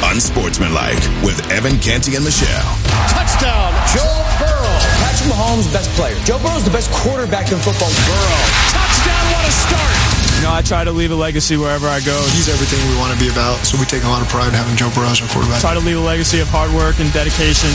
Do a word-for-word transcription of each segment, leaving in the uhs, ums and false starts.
Unsportsmanlike with Evan Canty and Michelle. Touchdown, Joe Burrow. Patrick Mahomes, best player. Joe Burrow's the best quarterback in football. Burrow. Touchdown, what a start. You know, I try to leave a legacy wherever I go. He's everything we want to be about, so we take a lot of pride in having Joe Burrow as our quarterback. Try to leave a legacy of hard work and dedication.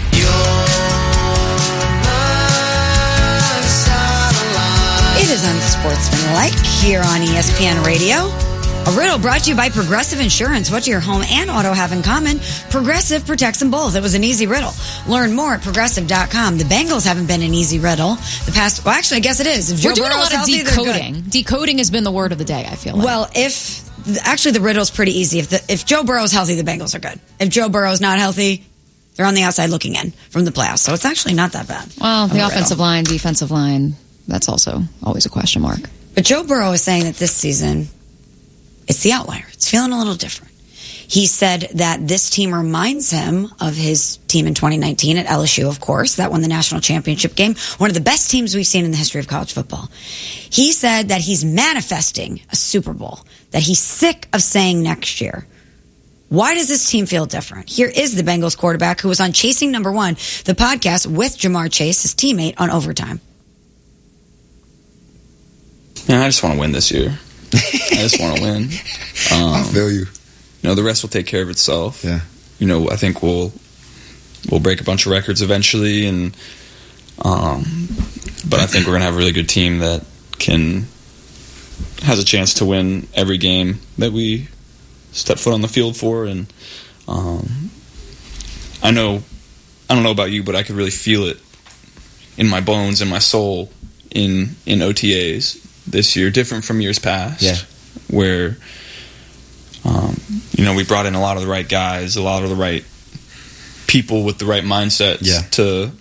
It is Unsportsmanlike here on E S P N Radio. A riddle brought to you by Progressive Insurance. What do your home and auto have in common? Progressive protects them both. It was an easy riddle. Learn more at progressive dot com. The Bengals haven't been an easy riddle. The past, well, actually, I guess it is. If Joe We're doing Burrow's a lot of healthy, decoding. Decoding has been the word of the day, I feel like. Well, if, actually, the riddle's pretty easy. If the, if Joe Burrow's healthy, the Bengals are good. If Joe Burrow's not healthy, they're on the outside looking in from the playoffs. So it's actually not that bad. Well, the offensive riddle. line, defensive line, that's also always a question mark. But Joe Burrow is saying that this season, it's the outlier. It's feeling a little different. He said that this team reminds him of his team in twenty nineteen at L S U, of course, that won the national championship game. One of the best teams we've seen in the history of college football. He said that he's manifesting a Super Bowl, that he's sick of saying next year. Why does this team feel different? Here is the Bengals quarterback who was on Chasing Number One, the podcast with Jamar Chase, his teammate, on Overtime. Yeah, I just want to win this year. I just want to win. Um, I feel you. You know, the rest will take care of itself. Yeah. You know, I think we'll we'll break a bunch of records eventually, and um, but I think we're gonna have a really good team that can has a chance to win every game that we step foot on the field for. And um, I know, I don't know about you, but I could really feel it in my bones and my soul in in O T As this year, different from years past, yeah. where um, you know, we brought in a lot of the right guys, a lot of the right people with the right mindsets yeah. to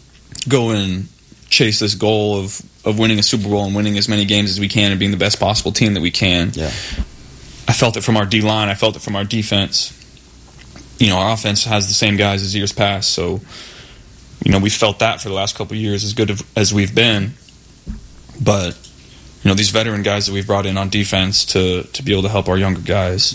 go and chase this goal of, of winning a Super Bowl and winning as many games as we can and being the best possible team that we can. Yeah. I felt it from our D-line. I felt it from our defense. You know, our offense has the same guys as years past, so you know, we felt that for the last couple of years, as good as we've been. But you know, these veteran guys that we've brought in on defense to, to be able to help our younger guys.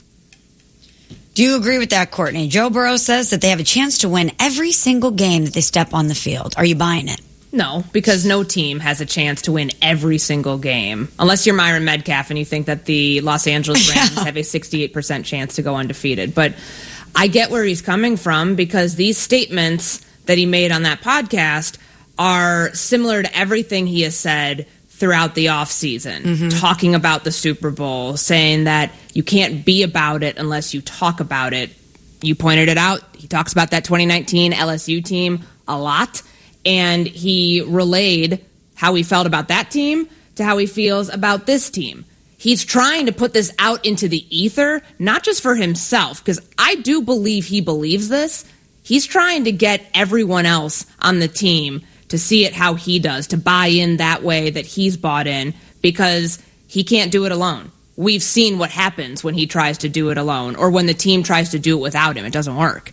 Do you agree with that, Courtney? Joe Burrow says that they have a chance to win every single game that they step on the field. Are you buying it? No, because no team has a chance to win every single game. Unless you're Myron Metcalf and you think that the Los Angeles Rams yeah. have a sixty-eight percent chance to go undefeated. But I get where he's coming from, because these statements that he made on that podcast are similar to everything he has said throughout the offseason, mm-hmm. talking about the Super Bowl, saying that you can't be about it unless you talk about it. You pointed it out. He talks about that twenty nineteen L S U team a lot, and he relayed how he felt about that team to how he feels about this team. He's trying to put this out into the ether, not just for himself, because I do believe he believes this. He's trying to get everyone else on the team to see it how he does, to buy in that way that he's bought in, because he can't do it alone. We've seen what happens when he tries to do it alone, or when the team tries to do it without him. It doesn't work.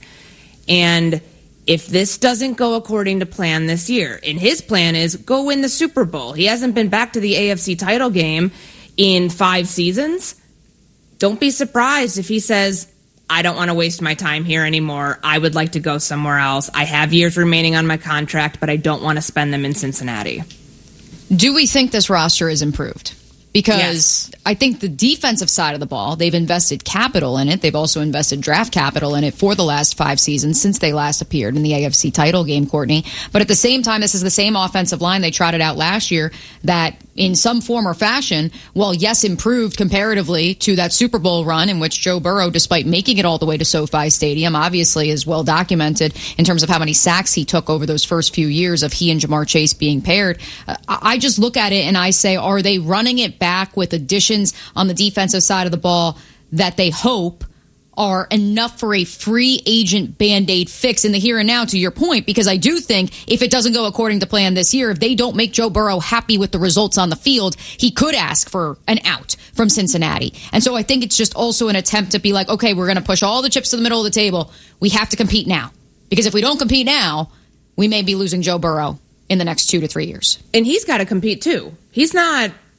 And if this doesn't go according to plan this year, and his plan is go win the Super Bowl. He hasn't been back to the A F C title game in five seasons. Don't be surprised if he says, I don't want to waste my time here anymore. I would like to go somewhere else. I have years remaining on my contract, but I don't want to spend them in Cincinnati. Do we think this roster is improved? Because yes. I think the defensive side of the ball, they've invested capital in it. They've also invested draft capital in it for the last five seasons since they last appeared in the A F C title game, Courtney. But at the same time, this is the same offensive line they trotted out last year that in some form or fashion, well, yes, improved comparatively to that Super Bowl run in which Joe Burrow, despite making it all the way to SoFi Stadium, obviously is well documented in terms of how many sacks he took over those first few years of he and Jamar Chase being paired. Uh, I just look at it and I say, are they running it back with additions on the defensive side of the ball that they hope are enough for a free agent Band-Aid fix in the here and now, to your point? Because I do think if it doesn't go according to plan this year, if they don't make Joe Burrow happy with the results on the field, he could ask for an out from Cincinnati. And so I think it's just also an attempt to be like, okay, we're going to push all the chips to the middle of the table. We have to compete now. Because if we don't compete now, we may be losing Joe Burrow in the next two to three years. And he's got to compete too. He's not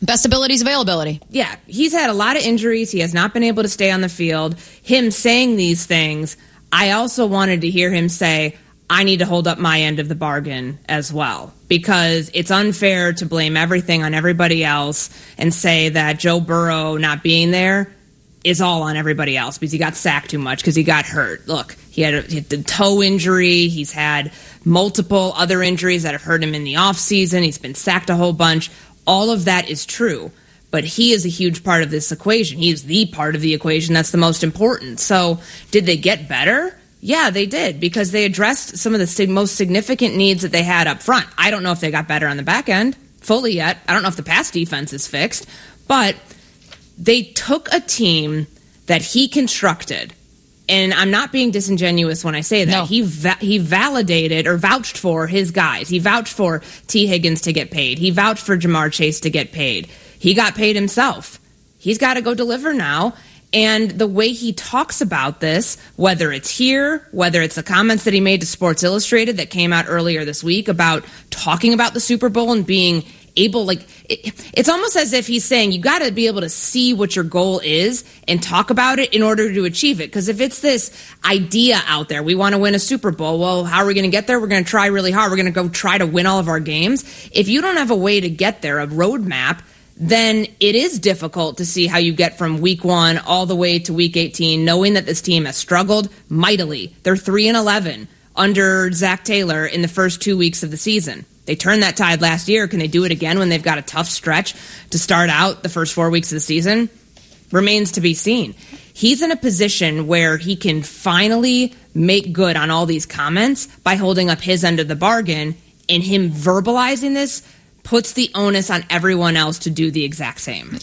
Best abilities, availability. Yeah, he's had a lot of injuries. He has not been able to stay on the field. Him saying these things, I also wanted to hear him say, I need to hold up my end of the bargain as well, because it's unfair to blame everything on everybody else and say that Joe Burrow not being there is all on everybody else because he got sacked too much, because he got hurt. Look, he had a, he had a toe injury. He's had multiple other injuries that have hurt him in the offseason. He's been sacked a whole bunch. All of that is true, but he is a huge part of this equation. He is the part of the equation that's the most important. So did they get better? Yeah, they did, because they addressed some of the sig- most significant needs that they had up front. I don't know if they got better on the back end fully yet. I don't know if the pass defense is fixed, but they took a team that he constructed. And I'm not being disingenuous when I say that. No. He va- he validated or vouched for his guys. He vouched for T. Higgins to get paid. He vouched for Jamar Chase to get paid. He got paid himself. He's got to go deliver now. And the way he talks about this, whether it's here, whether it's the comments that he made to Sports Illustrated that came out earlier this week about talking about the Super Bowl and being able, like, it, it's almost as if he's saying you got to be able to see what your goal is and talk about it in order to achieve it. Because if it's this idea out there, we want to win a Super Bowl, well, how are we going to get there? We're going to try really hard. We're going to go try to win all of our games. If you don't have a way to get there, a roadmap, then it is difficult to see how you get from week one all the way to week eighteen, knowing that this team has struggled mightily. They're three and eleven under Zach Taylor in the first two weeks of the season. They turned that tide last year. Can they do it again when they've got a tough stretch to start out the first four weeks of the season? Remains to be seen. He's in a position where he can finally make good on all these comments by holding up his end of the bargain, and him verbalizing this puts the onus on everyone else to do the exact same.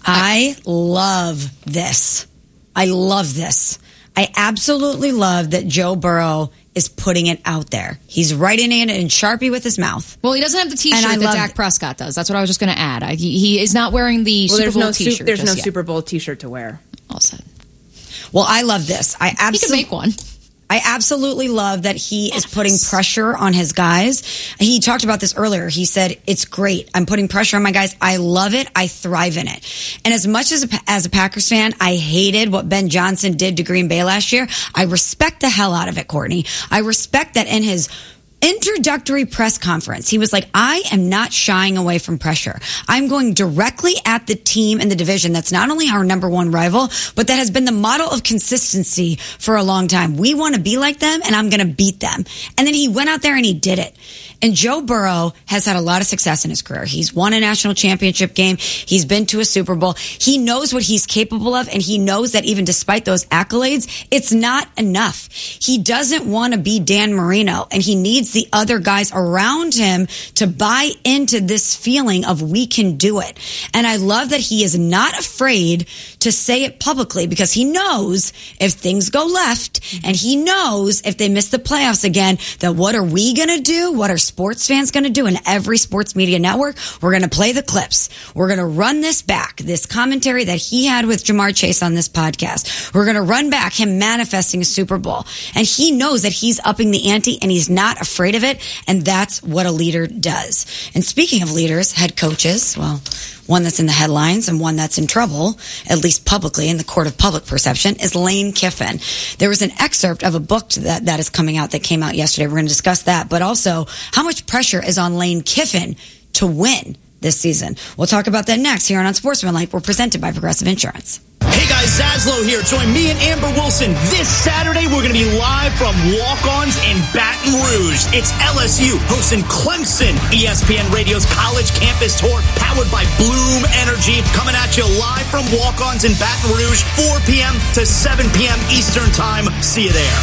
I love this. I love this. I absolutely love that Joe Burrow is putting it out there. He's writing it in Sharpie with his mouth. Well, he doesn't have the T-shirt that Dak it. Prescott does. That's what I was just going to add. I, he, he is not wearing the well, Super Bowl no T-shirt. Su- there's no yet. Super Bowl T-shirt to wear. All said. Well, I love this. I absolutely He can make one. I absolutely love that he is putting pressure on his guys. He talked about this earlier. He said, it's great. I'm putting pressure on my guys. I love it. I thrive in it. And as much as a, as a Packers fan, I hated what Ben Johnson did to Green Bay last year. I respect the hell out of it, Courtney. I respect that in his introductory press conference, he was like, I am not shying away from pressure. I'm going directly at the team in the division that's not only our number one rival, but that has been the model of consistency for a long time. We want to be like them, and I'm going to beat them. And then he went out there and he did it. And Joe Burrow has had a lot of success in his career. He's won a national championship game. He's been to a Super Bowl. He knows what he's capable of, and he knows that even despite those accolades, it's not enough. He doesn't want to be Dan Marino, and he needs the other guys around him to buy into this feeling of we can do it. And I love that he is not afraid to say it publicly, because he knows if things go left, and he knows if they miss the playoffs again, that what are we going to do? What are sports fans going to do? In every sports media network, we're going to play the clips. We're going to run this back, this commentary that he had with Jamar Chase on this podcast. We're going to run back him manifesting a Super Bowl. And he knows that he's upping the ante, and he's not afraid of it. And that's what a leader does. And speaking of leaders, head coaches, well, one that's in the headlines and one that's in trouble, at least publicly in the court of public perception, is Lane Kiffin. There was an excerpt of a book that, that is coming out that came out yesterday. We're going to discuss that, but also how much pressure is on Lane Kiffin to win this season. We'll talk about that next here on Unsportsmanlike. We're presented by Progressive Insurance. Hey guys, Zaslow here. Join me and Amber Wilson this Saturday. We're going to be live from Walk-Ons in Baton Rouge. It's L S U hosting Clemson. E S P N Radio's College Campus Tour, powered by Bloom Energy, coming at you live from Walk-Ons in Baton Rouge, four p.m. to seven p.m. Eastern Time. See you there.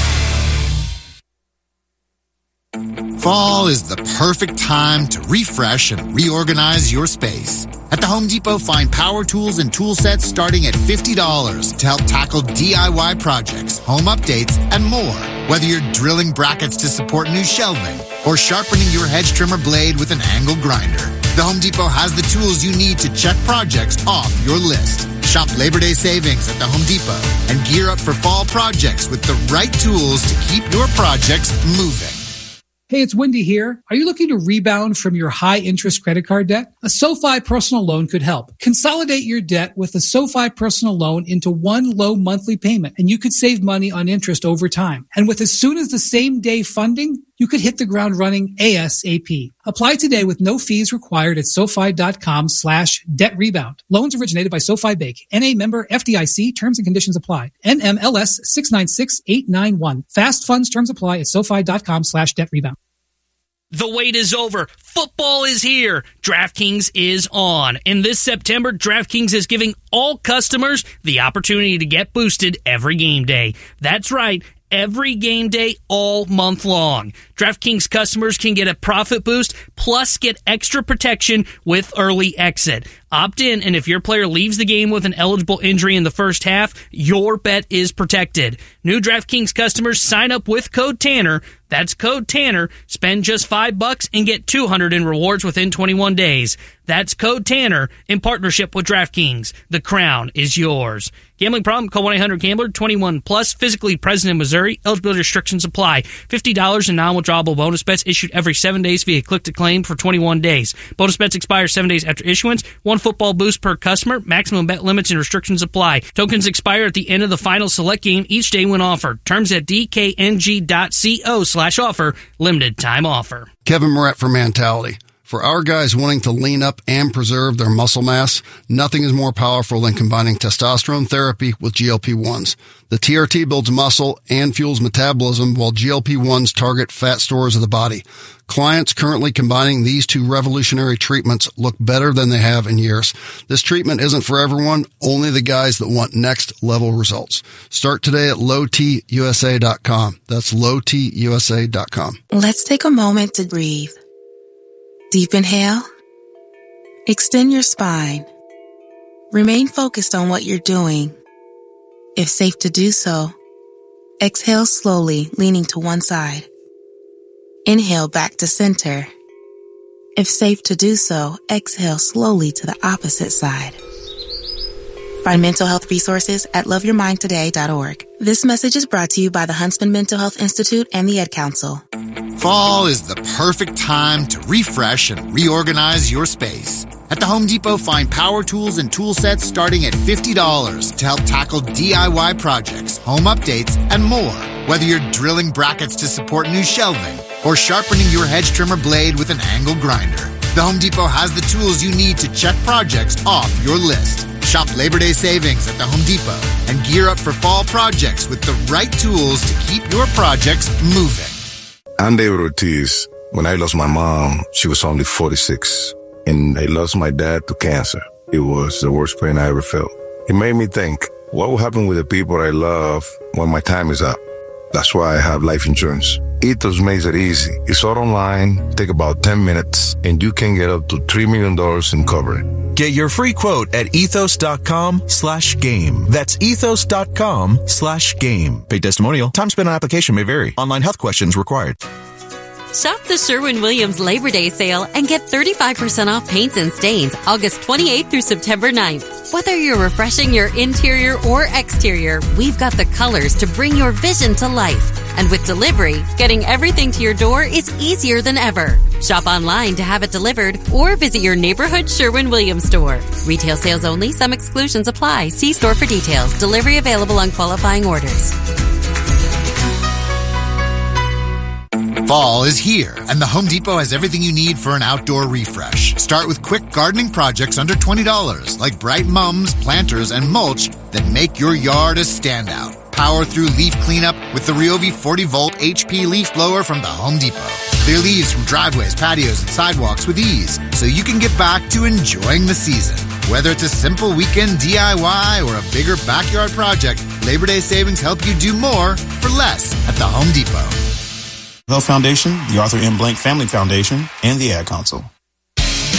Fall is the perfect time to refresh and reorganize your space. At the Home Depot, find power tools and tool sets starting at fifty dollars to help tackle D I Y projects, home updates, and more. Whether you're drilling brackets to support new shelving or sharpening your hedge trimmer blade with an angle grinder, the Home Depot has the tools you need to check projects off your list. Shop Labor Day savings at the Home Depot and gear up for fall projects with the right tools to keep your projects moving. Hey, it's Wendy here. Are you looking to rebound from your high-interest credit card debt? A SoFi personal loan could help. Consolidate your debt with a SoFi personal loan into one low monthly payment, and you could save money on interest over time. And with as soon as the same day funding, you could hit the ground running ASAP. Apply today with no fees required at SoFi.com slash debt rebound. Loans originated by SoFi Bank. N A member F D I C. Terms and conditions apply. N M L S six nine six eight nine one. Fast funds terms apply at SoFi.com slash debt rebound. The wait is over. Football is here. DraftKings is on. And this September, DraftKings is giving all customers the opportunity to get boosted every game day. That's right. Every game day all month long. DraftKings customers can get a profit boost plus get extra protection with early exit. Opt in, and if your player leaves the game with an eligible injury in the first half, your bet is protected. New DraftKings customers sign up with code Tanner. That's code Tanner. Spend just five bucks and get two hundred in rewards within twenty-one days. That's code Tanner in partnership with DraftKings. The crown is yours. Gambling problem? Call one eight hundred gambler. twenty-one plus. Physically present in Missouri. Eligibility restrictions apply. fifty dollars in non-withdrawable bonus bets issued every seven days via click to claim for twenty-one days. Bonus bets expire seven days after issuance. One football boost per customer. Maximum bet limits and restrictions apply. Tokens expire at the end of the final select game each day when offered. Terms at d k n g dot co slash offer. Limited time offer. Kevin Moret for Mentality. For our guys wanting to lean up and preserve their muscle mass, nothing is more powerful than combining testosterone therapy with G L P ones. The T R T builds muscle and fuels metabolism, while G L P ones target fat stores of the body. Clients currently combining these two revolutionary treatments look better than they have in years. This treatment isn't for everyone, only the guys that want next level results. Start today at low t u s a dot com. That's low t u s a dot com. Let's take a moment to breathe. Deep inhale. Extend your spine. Remain focused on what you're doing. If safe to do so, exhale slowly, leaning to one side. Inhale back to center. If safe to do so, exhale slowly to the opposite side. Find mental health resources at love your mind today dot org. This message is brought to you by the Huntsman Mental Health Institute and the Ad Council. Fall is the perfect time to refresh and reorganize your space. At the Home Depot, find power tools and tool sets starting at fifty dollars to help tackle D I Y projects, home updates, and more. Whether you're drilling brackets to support new shelving or sharpening your hedge trimmer blade with an angle grinder, the Home Depot has the tools you need to check projects off your list. Shop Labor Day savings at the Home Depot and gear up for fall projects with the right tools to keep your projects moving. I'm David Ortiz. When I lost my mom, she was only forty-six, and I lost my dad to cancer. It was the worst pain I ever felt. It made me think, what will happen with the people I love when my time is up? That's why I have life insurance. Ethos makes it easy. It's all online, take about ten minutes, and you can get up to three million dollars in coverage. Get your free quote at ethos.com slash game. That's ethos.com slash game. Paid testimonial. Time spent on application may vary. Online health questions required. Shop the Sherwin-Williams Labor Day sale and get thirty-five percent off paints and stains August twenty-eighth through September ninth. Whether you're refreshing your interior or exterior, we've got the colors to bring your vision to life. And with delivery, getting everything to your door is easier than ever. Shop online to have it delivered or visit your neighborhood Sherwin-Williams store. Retail sales only. Some exclusions apply. See store for details. Delivery available on qualifying orders. Fall is here, and the Home Depot has everything you need for an outdoor refresh. Start with quick gardening projects under twenty dollars, like bright mums, planters, and mulch that make your yard a standout. Power through leaf cleanup with the Ryobi forty volt H P leaf blower from the Home Depot. Clear leaves from driveways, patios, and sidewalks with ease, so you can get back to enjoying the season. Whether it's a simple weekend D I Y or a bigger backyard project, Labor Day savings help you do more for less at the Home Depot. The Foundation, the Arthur M. Blank Family Foundation, and the Ad Council.